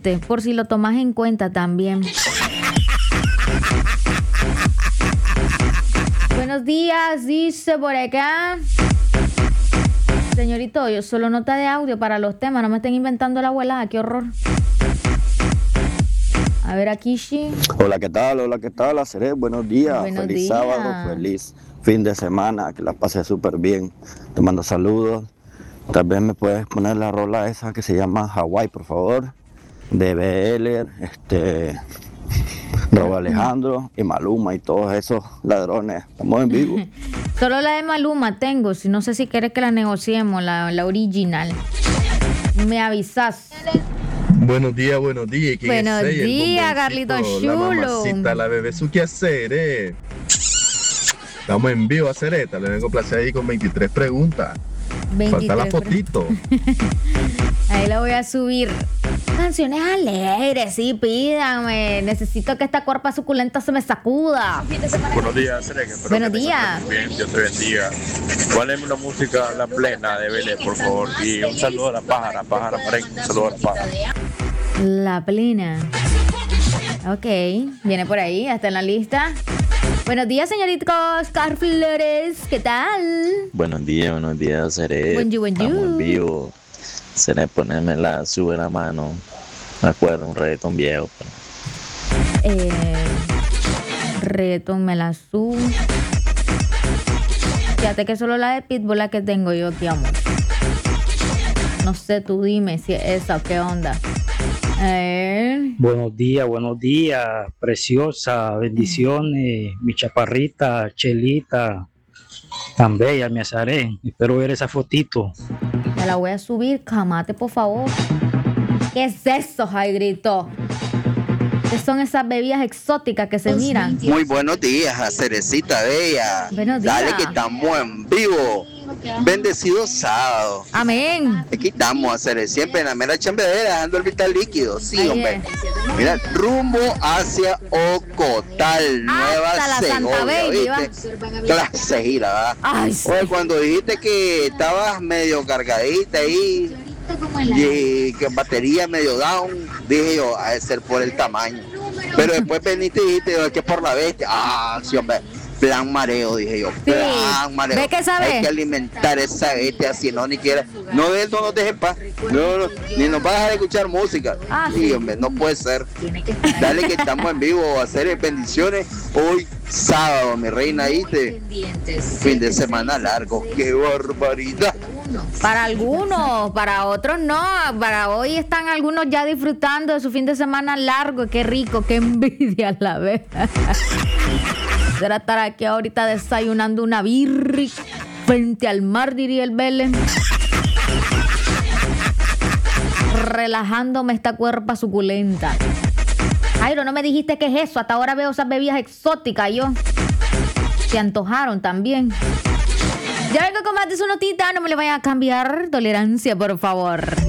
¿oíste? Por si lo tomas en cuenta también. Buenos días, dice por acá. Señorito, yo solo nota de audio para los temas, no me estén inventando la abuela, qué horror. A ver, Akishi. Hola, ¿qué tal? Hola, ¿qué tal? Aceré, buenos días. Buenos feliz días. sábado, feliz fin de semana, que la pase súper bien. Te mando saludos. Tal vez me puedes poner la rola esa que se llama Hawaii, por favor. De BL, Robo Alejandro y Maluma y todos esos ladrones. Estamos en vivo. Solo la de Maluma tengo, si no sé si quieres que la negociemos, la original. Me avisas. Buenos días. Buenos días, Carlito Chulo. La mamacita, la bebé, ¿su qué hacer, Estamos en vivo, Acereta. Le vengo a placer ahí con 23 preguntas. 23 Falta la fotito. Ahí la voy a subir. Canciones alegres, sí, pídanme. Necesito que esta cuerpa suculenta se me sacuda. Buenos días, Serena. Buenos días. Bien, Dios te bendiga. Poneme una música La Plena de Vélez, por favor. Y un saludo a la pájara, Marenco. Un saludo a la pájara. La Plena. Ok, viene por ahí, está en la lista. Buenos días, señoritos Carflores. ¿Qué tal? Buenos días, Seré. Bonjour. Estamos en vivo. Seré, ponerme la sube la mano. Me acuerdo, un reggaetón viejo. Reggaetón me la subo. Fíjate que solo la de Pitbull la que tengo yo aquí, amor. No sé, tú dime si es esa o qué onda. Buenos días, preciosa, bendiciones, mi chaparrita, Chelita, tan bella, mi Azaré. Espero ver esa fotito. Me la voy a subir, camate, por favor. ¿Qué es eso, Jairito? ¿Qué son esas bebidas exóticas que se miran? Muy buenos días, Cerecita Bella. Buenos días. Dale que estamos en vivo. Bendecido sábado. Amén. Aquí estamos, a Cere, siempre en la mera chambedera, dejando el vital líquido. Sí, Ahí hombre. es. Mira, rumbo hacia Ocotal, Nueva Hasta la Santa Segovia, Baby, ¿viste? Clase gira, ¿verdad? Ay, sí. Oye, cuando dijiste que estabas medio cargadita ahí y que batería medio down, dije yo, ha de ser por el tamaño. Pero después veniste y dijiste que es por la bestia. Ah, sí, hombre. Plan mareo, dije yo. Sí. Plan mareo. ¿Ve que sabe? Hay que alimentar esa bestia, si no, ni quiera. No nos deje en paz. No, ni nos va a dejar escuchar música. Ah, sí, sí. hombre, no puede ser. Dale que estamos en vivo a hacer bendiciones hoy sábado, mi reina, ¿viste? Fin de semana largo. ¡Qué barbaridad! Para algunos, para otros no. Para hoy están algunos ya disfrutando de su fin de semana largo. Qué rico, qué envidia la vez. Será estar aquí ahorita desayunando una birri frente al mar, diría el Belén. Relajándome esta cuerpa suculenta. Jairo, no me dijiste qué es eso. Hasta ahora veo esas bebidas exóticas yo. Se antojaron también. Ya vengo con más de su notita. No me le vayan a cambiar. Tolerancia, por favor.